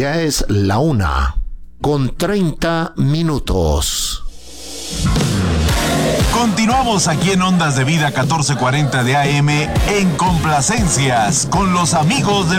Ya es la 1:30. Continuamos aquí en Ondas de Vida 1440 de AM en Complacencias con los amigos del